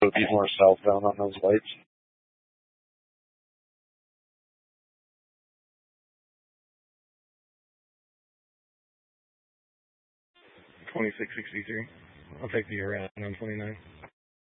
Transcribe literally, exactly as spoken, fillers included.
to be more southbound on those lights. twenty-six sixty-three. I'll take the around on twenty-nine.